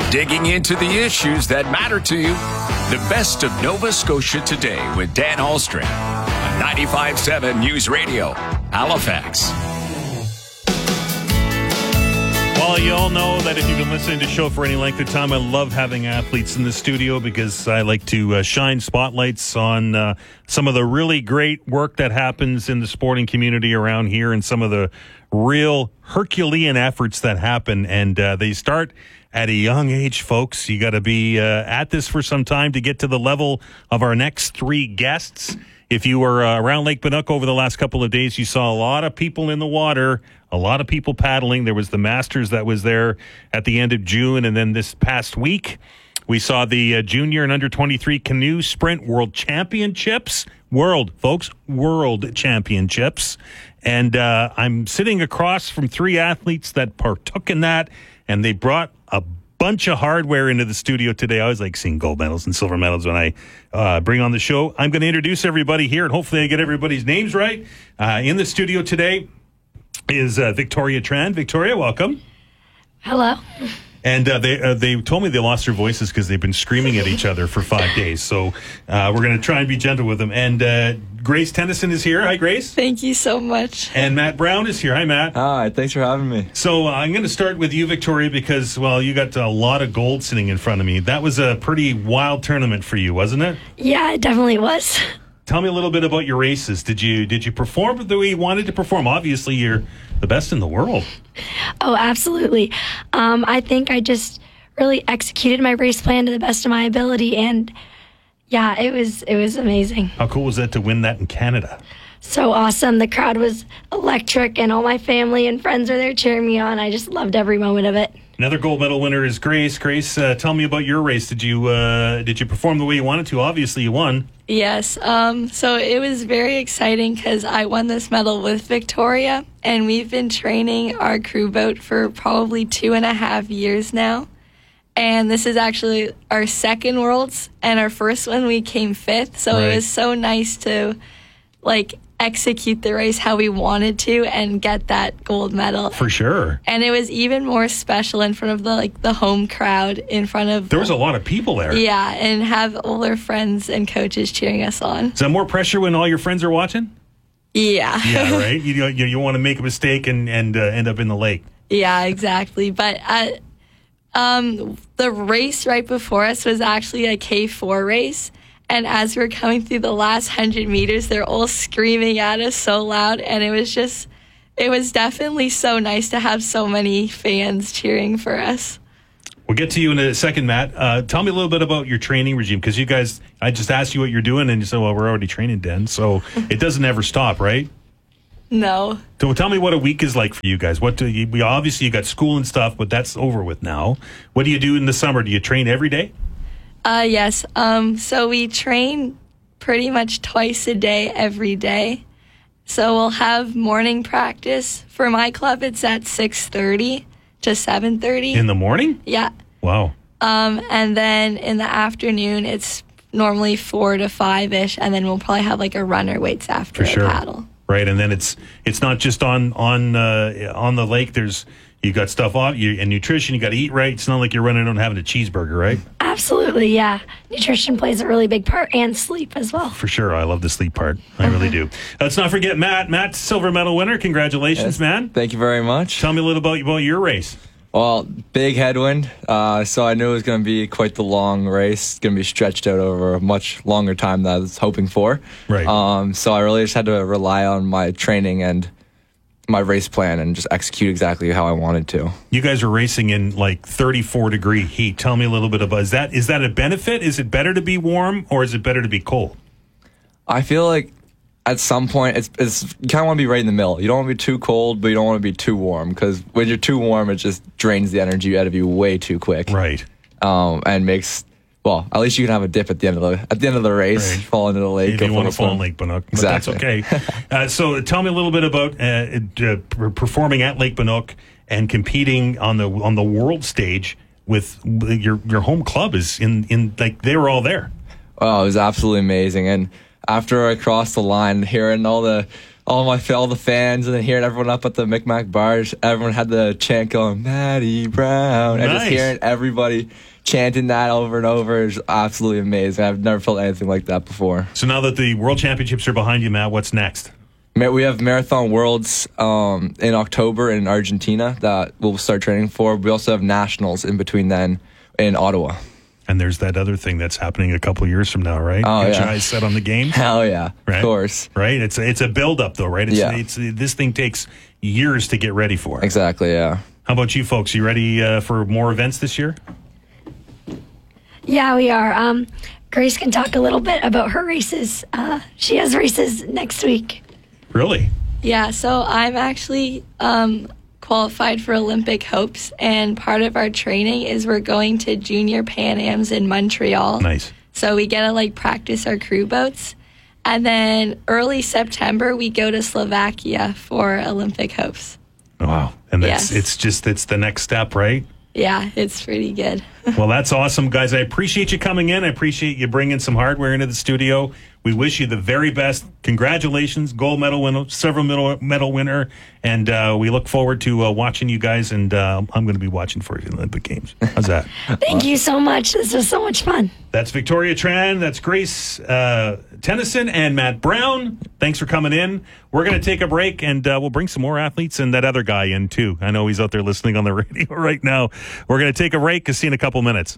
Digging into the issues that matter to you. The best of Nova Scotia Today with Dan Ahlstrom on 95.7 News Radio, Halifax. Well, you all know that if you've been listening to the show for any length of time, I love having athletes in the studio because I like to shine spotlights on some of the really great work that happens in the sporting community around here and some of the real Herculean efforts that happen. And they start at a young age, folks. You got to be at this for some time to get to the level of our next three guests. If you were around Lake Bannock over the last couple of days, you saw a lot of people in the water, a lot of people paddling. There was the Masters that was there at the end of June. And then this past week, we saw the junior and under 23 canoe sprint world championships. World championships. And I'm sitting across from three athletes that partook in that, and they brought a bunch of hardware into the studio today. I always like seeing gold medals and silver medals when I bring on the show. I'm going to introduce everybody here, and hopefully I get everybody's names right. In the studio today is Victoria Tran. Victoria, welcome. Hello. And they told me they lost their voices because they've been screaming at each other for 5 days. So we're going to try and be gentle with them. And Grace Tennyson is here. Hi, Grace. Thank you so much. And Matt Brown is here. Hi, Matt. Hi, thanks for having me. So I'm going to start with you, Victoria, because, well, you got a lot of gold sitting in front of me. That was a pretty wild tournament for you, wasn't it? Yeah, it definitely was. Tell me a little bit about your races. Did you perform the way you wanted to perform? Obviously, you're the best in the world. Oh, absolutely. I think I just really executed my race plan to the best of my ability, and yeah, it was amazing. How cool was that to win that in Canada? So awesome. The crowd was electric, and all my family and friends were there cheering me on. I just loved every moment of it. Another gold medal winner is Grace. Grace, tell me about your race. Did you perform the way you wanted to? Obviously, you won. Yes. So it was very exciting because I won this medal with Victoria, and we've been training our crew boat for probably 2.5 years now. And this is actually our second Worlds, and our first one we came 5th. So Right. It was so nice to execute the race how we wanted to and get that gold medal. For sure. And it was even more special in front of the home crowd, in front of... There was a lot of people there. Yeah, and have all our friends and coaches cheering us on. Is that more pressure when all your friends are watching? Yeah. Yeah, right? You want to make a mistake and end up in the lake. Yeah, exactly. But the race right before us was actually a K4 race. And as we were coming through the last 100 meters, they're all screaming at us so loud. And it was definitely so nice to have so many fans cheering for us. We'll get to you in a second, Matt. Tell me a little bit about your training regime, because you guys, I just asked you what you're doing, and you said, well, we're already training, Dan. So it doesn't ever stop, right? No. So tell me what a week is like for you guys. Obviously, you got school and stuff, but that's over with now. What do you do in the summer? Do you train every day? Yes. So we train pretty much twice a day, every day. So we'll have morning practice. For my club, it's at 6:30 to 7:30. In the morning? Yeah. Wow. And then in the afternoon, it's normally 4 to 5-ish, and then we'll probably have a runner weights after For sure. a paddle. Right, and then it's not just on the lake. You got stuff on you and nutrition. You got to eat right. It's not like you're running out and having a cheeseburger, right? Absolutely, yeah. Nutrition plays a really big part, and sleep as well. For sure. I love the sleep part. I really do. Let's not forget Matt. Matt, silver medal winner. Congratulations, Yes, man. Thank you very much. Tell me a little about your race. Well, big headwind, so I knew it was going to be quite the long race. It's going to be stretched out over a much longer time than I was hoping for. Right. So I really just had to rely on my training and my race plan and just execute exactly how I wanted to. You guys are racing in 34-degree heat. Tell me a little bit about, is that a benefit? Is it better to be warm, or is it better to be cold? I feel like at some point, it's you kind of want to be right in the middle. You don't want to be too cold, but you don't want to be too warm, because when you're too warm, it just drains the energy out of you way too quick. Right. And makes, well, at least you can have a dip at the end of the race, Right. fall into the lake. If you want to fall in Lake Bannock. But Exactly. That's okay. So tell me a little bit about performing at Lake Bannock and competing on the world stage with your home club is in they were all there. Oh, it was absolutely amazing. And after I crossed the line, hearing all the all the fans, and then hearing everyone up at the Micmac bars, everyone had the chant going, Maddie Brown. And just hearing everybody chanting that over and over is absolutely amazing. I've never felt anything like that before. So now that the World Championships are behind you, Matt, what's next? We have Marathon Worlds in October in Argentina that we'll start training for. We also have Nationals in between then in Ottawa. And there's that other thing that's happening a couple of years from now, right? Oh, Get yeah. your eyes set on the game. Hell yeah, right? Of course. Right? It's a build-up, though, right? This thing takes years to get ready for. Exactly, yeah. How about you folks? You ready for more events this year? Yeah, we are. Grace can talk a little bit about her races. She has races next week. Really? Yeah, so I'm actually qualified for Olympic hopes, and part of our training is we're going to Junior Pan Ams in Montreal. Nice. So we get to practice our crew boats, and then early September we go to Slovakia for Olympic hopes. Wow. And Yes. it's the next step, right? Yeah, it's pretty good. Well, that's awesome, guys. I appreciate you coming in. I appreciate you bringing some hardware into the studio. We wish you the very best. Congratulations, gold medal winner, silver medal winner, and we look forward to watching you guys, and I'm going to be watching for you in the Olympic Games. How's that? Thank you so much. This was so much fun. That's Victoria Tran, that's Grace Tennyson, and Matt Brown. Thanks for coming in. We're going to take a break, and we'll bring some more athletes and that other guy in, too. I know he's out there listening on the radio right now. We're going to take a break. See you in a couple minutes.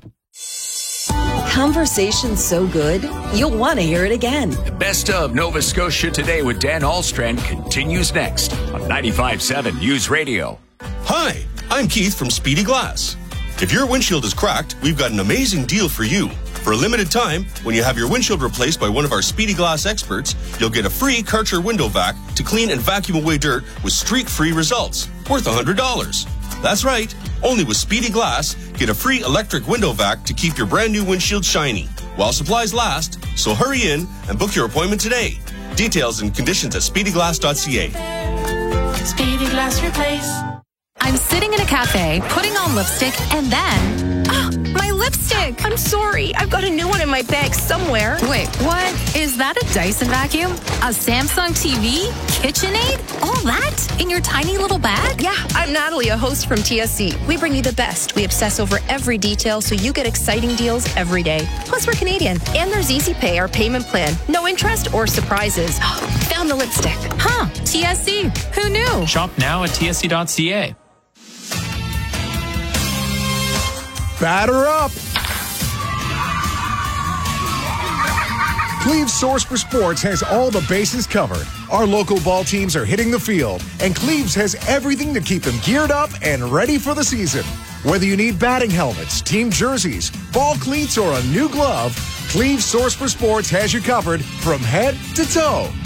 Conversation's so good, you'll want to hear it again. The best of Nova Scotia Today with Dan Ahlstrand continues next on 95.7 News Radio. Hi, I'm Keith from Speedy Glass. If your windshield is cracked, we've got an amazing deal for you. For a limited time, when you have your windshield replaced by one of our Speedy Glass experts, you'll get a free Karcher window vac to clean and vacuum away dirt with streak-free results, worth $100. That's right. Only with Speedy Glass, get a free electric window vac to keep your brand new windshield shiny while supplies last. So hurry in and book your appointment today. Details and conditions at speedyglass.ca. Speedy Glass Replace. I'm sitting in a cafe, putting on lipstick, and then... my lipstick! I'm sorry. I've got a new one in my bag somewhere. Wait, what? Is that a Dyson vacuum? A Samsung TV? KitchenAid? All that? In your tiny little bag? Yeah, I'm Natalie, a host from TSC. We bring you the best. We obsess over every detail so you get exciting deals every day. Plus, we're Canadian. And there's Easy Pay, our payment plan. No interest or surprises. Found the lipstick. Huh, TSC. Who knew? Shop now at tsc.ca. Batter up! Cleve's Source for Sports has all the bases covered. Our local ball teams are hitting the field, and Cleve's has everything to keep them geared up and ready for the season. Whether you need batting helmets, team jerseys, ball cleats, or a new glove, Cleve's Source for Sports has you covered from head to toe.